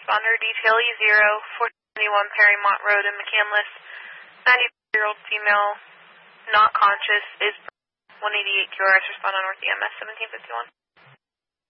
responder, detail E0, 471 Perrymont Road in McCandless. 94-year-old female, not conscious, is 188 QRS, respond on North EMS 1751.